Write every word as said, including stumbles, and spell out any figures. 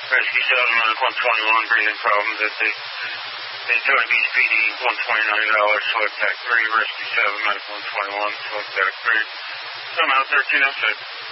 Rescue seven, Medic one twenty-one, breathing problems. That they, they joined Beach P D, one twenty-nine dollars, select back three, Rescue seven, Medic one twenty-one, select back three. Some out thirteen oh six.